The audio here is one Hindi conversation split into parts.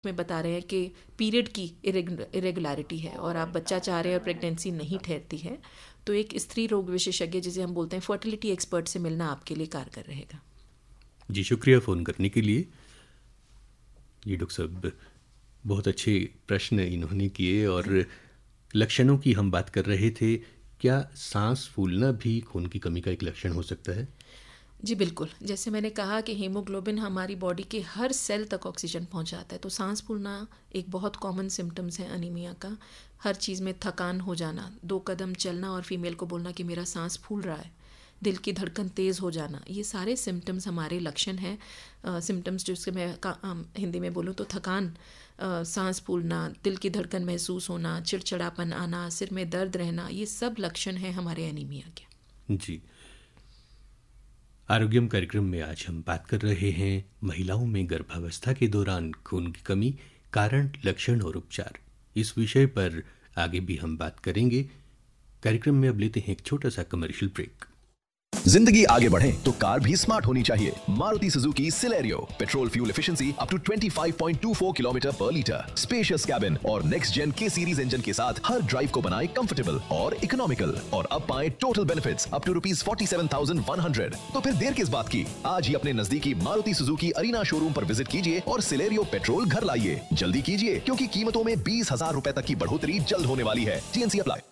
में बता रहे हैं कि पीरियड की इरेगुलरिटी है और आप बच्चा चाह रहे हैं और प्रेगनेंसी नहीं ठहरती है, तो एक स्त्री रोग विशेषज्ञ जिसे हम बोलते हैं फर्टिलिटी एक्सपर्ट से मिलना आपके लिए कारगर रहेगा। जी, शुक्रिया फ़ोन करने के लिए। जी डॉक्टर साहब, बहुत अच्छे प्रश्न इन्होंने किए और लक्षणों की हम बात कर रहे थे। क्या सांस फूलना भी खून की कमी का एक लक्षण हो सकता है? जी बिल्कुल, जैसे मैंने कहा कि हीमोग्लोबिन हमारी बॉडी के हर सेल तक ऑक्सीजन पहुंचाता है, तो सांस फूलना एक बहुत कॉमन सिम्टम्स है अनीमिया का। हर चीज़ में थकान हो जाना, 2 कदम चलना और फीमेल को बोलना कि मेरा सांस फूल रहा है, दिल की धड़कन तेज़ हो जाना, ये सारे सिम्टम्स हमारे लक्षण हैं। सिम्टम्स जिसके मैं हिंदी में बोलूँ तो थकान, सांस फूलना, दिल की धड़कन महसूस होना, चिड़चिड़ापन आना, सिर में दर्द रहना, ये सब लक्षण हैं हमारे एनीमिया के। जी, आरोग्यम कार्यक्रम में आज हम बात कर रहे हैं महिलाओं में गर्भावस्था के दौरान खून की कमी, कारण, लक्षण और उपचार। इस विषय पर आगे भी हम बात करेंगे। कार्यक्रम में अब लेते हैं एक छोटा सा कमर्शियल ब्रेक। जिंदगी आगे बढ़े तो कार भी स्मार्ट होनी चाहिए। Maruti Suzuki Celerio, petrol fuel efficiency up to 25.24 kilometre पर लीटर, स्पेशियस कैबिन और नेक्स्ट जेन के सीरीज इंजन के साथ हर ड्राइव को बनाए कंफर्टेबल और इकोनॉमिकल, और अब पाए टोटल बेनिफिट्स अप टू ₹47,100। तो फिर देर किस बात की, आज ही अपने नजदीकी मारुति सुजुकी अरीना शोरूम पर विजिट कीजिए और सिलेरियो पेट्रोल घर लाइए। जल्दी कीजिए, क्योंकि कीमतों में 20,000 रुपए तक की बढ़ोतरी जल्द होने वाली है। TNC apply.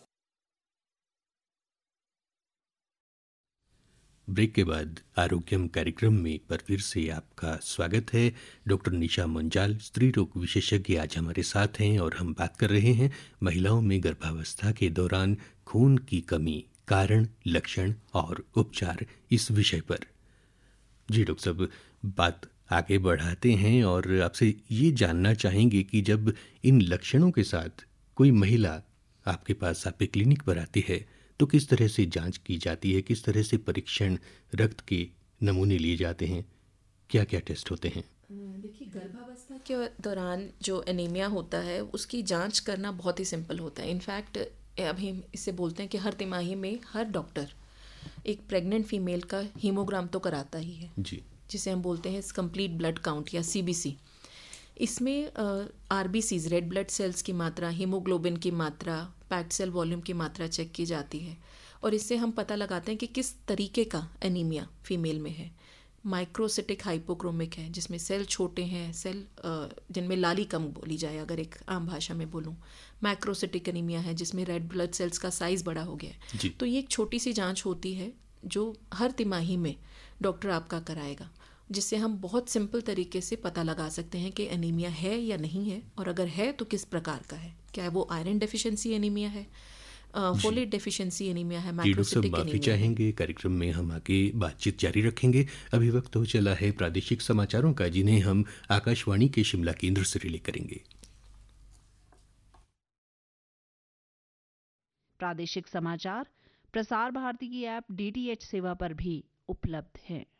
ब्रेक के बाद आरोग्यम कार्यक्रम में एक बार फिर से आपका स्वागत है। डॉक्टर निशा मुंजाल, स्त्री रोग विशेषज्ञ, आज हमारे साथ हैं और हम बात कर रहे हैं महिलाओं में गर्भावस्था के दौरान खून की कमी, कारण, लक्षण और उपचार, इस विषय पर। जी डॉक्टर साहब, बात आगे बढ़ाते हैं और आपसे ये जानना चाहेंगे कि जब इन लक्षणों के साथ कोई महिला आपके पास आपके क्लिनिक पर आती है तो किस तरह से जांच की जाती है, किस तरह से परीक्षण, रक्त के नमूने लिए जाते हैं, क्या क्या टेस्ट होते हैं? देखिए, गर्भावस्था के दौरान जो एनीमिया होता है उसकी जांच करना बहुत ही सिंपल होता है। इनफैक्ट अभी इसे बोलते हैं कि हर तिमाही में हर डॉक्टर एक प्रेग्नेंट फीमेल का हीमोग्राम तो कराता ही है जी, जिसे हम बोलते हैं कंप्लीट ब्लड काउंट या सीबीसी। इसमें आरबीसीज, रेड ब्लड सेल्स की मात्रा, हीमोग्लोबिन की मात्रा, पैक्ड सेल वॉल्यूम की मात्रा चेक की जाती है और इससे हम पता लगाते हैं कि किस तरीके का एनीमिया फीमेल में है। माइक्रोसिटिक हाइपोक्रोमिक है जिसमें सेल छोटे हैं, सेल जिनमें लाली कम बोली जाए अगर एक आम भाषा में बोलूँ। मैक्रोसिटिक एनीमिया है जिसमें रेड ब्लड सेल्स का साइज़ बड़ा हो गया है। तो ये एक छोटी सी जांच होती है जो हर तिमाही में डॉक्टर आपका कराएगा, जिससे हम बहुत सिंपल तरीके से पता लगा सकते हैं कि एनीमिया है या नहीं है, और अगर है तो किस प्रकार का है। क्या वो आयरन डेफिशिएंसी एनीमिया है, फोलेट डेफिशिएंसी एनीमिया है, मैक्रोसिटिक माफी एनीमिया है। चाहेंगे, कार्यक्रम में हम आगे बातचीत जारी रखेंगे। अभी वक्त हो चला है प्रादेशिक समाचारों का, जिन्हें हम आकाशवाणी के शिमला केंद्र से रिले करेंगे। प्रादेशिक समाचार प्रसार भारती की ऐप डीटीएच सेवा पर भी उपलब्ध हैं।